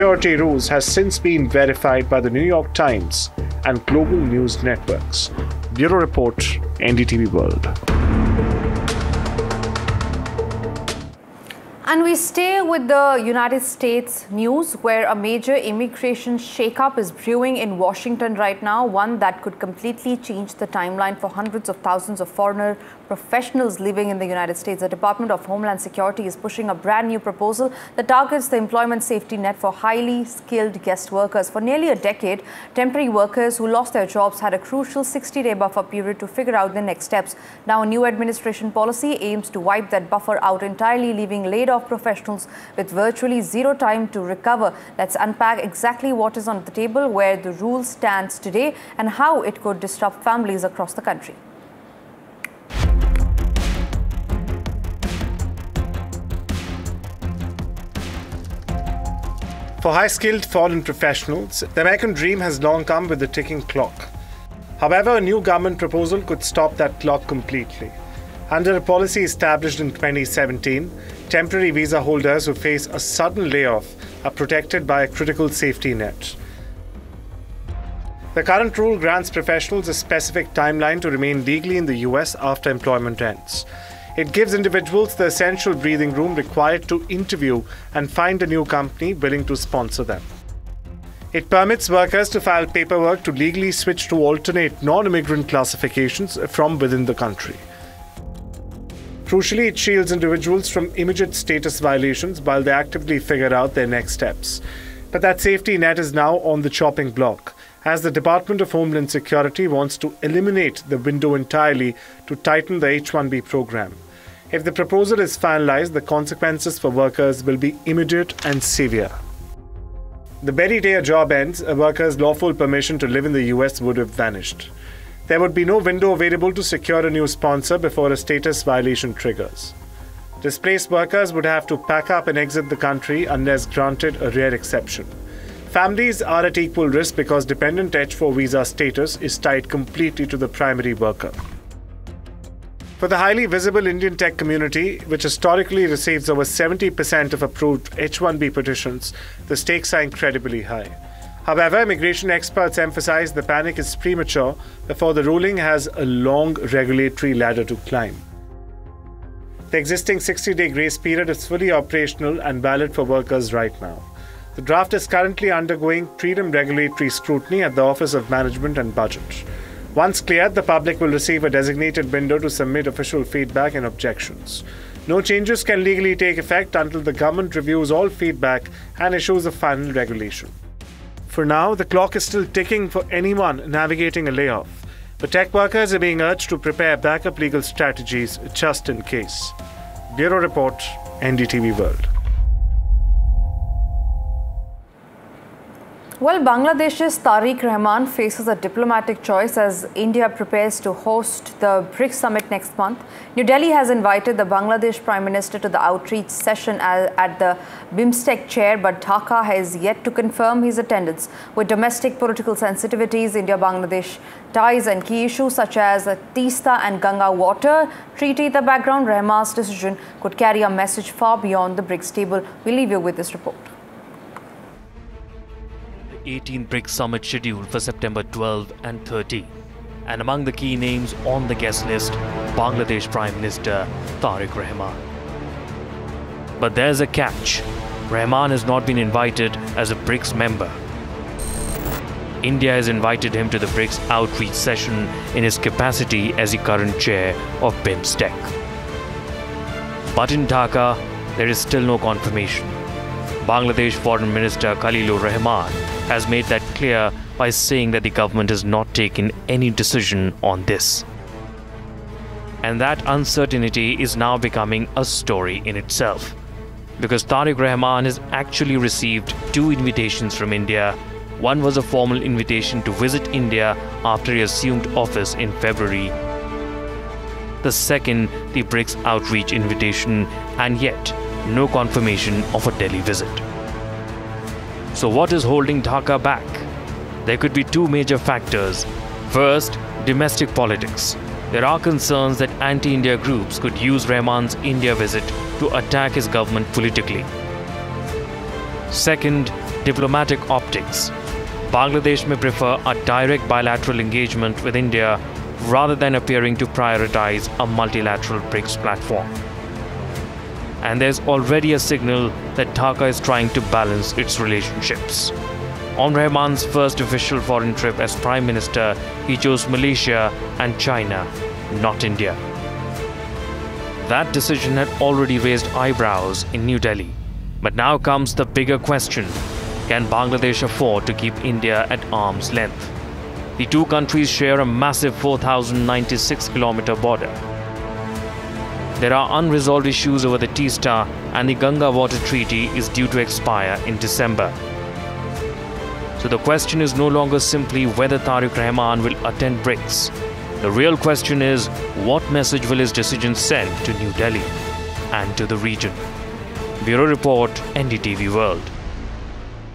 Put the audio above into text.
Security rules has since been verified by the New York Times and global news networks. Bureau Report, NDTV World. And we stay with the United States news, where a major immigration shakeup is brewing in Washington right now, one that could completely change the timeline for hundreds of thousands of foreigner professionals living in the United States. The Department of Homeland Security is pushing a brand new proposal that targets the employment safety net for highly skilled guest workers. For nearly a decade, temporary workers who lost their jobs had a crucial 60-day buffer period to figure out the next steps. Now, a new administration policy aims to wipe that buffer out entirely, leaving laid-off professionals with virtually zero time to recover. Let's unpack exactly what is on the table, where the rule stands today, and how it could disrupt families across the country. For high-skilled foreign professionals, the American dream has long come with a ticking clock. However, a new government proposal could stop that clock completely. Under a policy established in 2017, temporary visa holders who face a sudden layoff are protected by a critical safety net. The current rule grants professionals a specific timeline to remain legally in the US after employment ends. It gives individuals the essential breathing room required to interview and find a new company willing to sponsor them. It permits workers to file paperwork to legally switch to alternate non-immigrant classifications from within the country. Crucially, it shields individuals from immediate status violations while they actively figure out their next steps. But that safety net is now on the chopping block, as the Department of Homeland Security wants to eliminate the window entirely to tighten the H-1B program. If the proposal is finalized, the consequences for workers will be immediate and severe. The very day a job ends, a worker's lawful permission to live in the US would have vanished. There would be no window available to secure a new sponsor before a status violation triggers. Displaced workers would have to pack up and exit the country unless granted a rare exception. Families are at equal risk because dependent H-4 visa status is tied completely to the primary worker. For the highly visible Indian tech community, which historically receives over 70% of approved H-1B petitions, the stakes are incredibly high. However, immigration experts emphasize the panic is premature before the ruling has a long regulatory ladder to climb. The existing 60-day grace period is fully operational and valid for workers right now. The draft is currently undergoing prelim regulatory scrutiny at the Office of Management and Budget. Once cleared, the public will receive a designated window to submit official feedback and objections. No changes can legally take effect until the government reviews all feedback and issues a final regulation. For now, the clock is still ticking for anyone navigating a layoff, but tech workers are being urged to prepare backup legal strategies just in case. Bureau Report, NDTV World. Well, Bangladesh's Tariq Rahman faces a diplomatic choice as India prepares to host the BRICS summit next month. New Delhi has invited the Bangladesh Prime Minister to the outreach session at the BIMSTEC chair, but Dhaka has yet to confirm his attendance. With domestic political sensitivities, India-Bangladesh ties and key issues such as the Teesta and Ganga Water Treaty in the background, Rahman's decision could carry a message far beyond the BRICS table. We'll leave you with this report. 18th BRICS summit scheduled for September 12 and 13. And among the key names on the guest list, Bangladesh Prime Minister Tariq Rahman. But there's a catch. Rahman has not been invited as a BRICS member. India has invited him to the BRICS outreach session in his capacity as the current chair of BIMSTEC. But in Dhaka, there is still no confirmation. Bangladesh Foreign Minister Khalilur Rahman has made that clear by saying that the government has not taken any decision on this. And that uncertainty is now becoming a story in itself, because Tariq Rahman has actually received 2 invitations from India. One was a formal invitation to visit India after he assumed office in February. The second, the BRICS outreach invitation, and yet no confirmation of a Delhi visit. So what is holding Dhaka back? There could be 2 major factors. First, domestic politics. There are concerns that anti-India groups could use Rahman's India visit to attack his government politically. Second, diplomatic optics. Bangladesh may prefer a direct bilateral engagement with India rather than appearing to prioritize a multilateral BRICS platform. And there's already a signal that Dhaka is trying to balance its relationships. On Rahman's first official foreign trip as Prime Minister, he chose Malaysia and China, not India. That decision had already raised eyebrows in New Delhi. But now comes the bigger question. Can Bangladesh afford to keep India at arm's length? The two countries share a massive 4,096-kilometer border. There are unresolved issues over the Teesta, and the Ganga Water Treaty is due to expire in December. So the question is no longer simply whether Tariq Rahman will attend BRICS. The real question is, what message will his decision send to New Delhi and to the region? Bureau Report, NDTV World.